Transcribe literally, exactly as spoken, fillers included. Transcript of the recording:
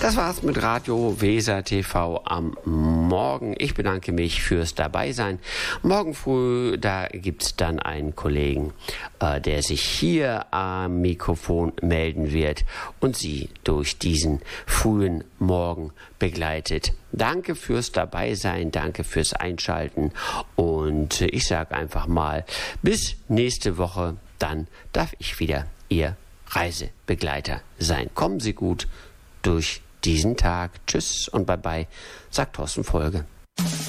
Das war's mit Radio Weser T V am Morgen. Ich bedanke mich fürs Dabeisein. Morgen früh, da gibt's dann einen Kollegen, äh, der sich hier am Mikrofon melden wird und Sie durch diesen frühen Morgen begleitet. Danke fürs Dabeisein, danke fürs Einschalten und ich sage einfach mal, bis nächste Woche, dann darf ich wieder Ihr Reisebegleiter sein. Kommen Sie gut durch diesen Tag. Tschüss und bye bye, sagt Thorsten Folge.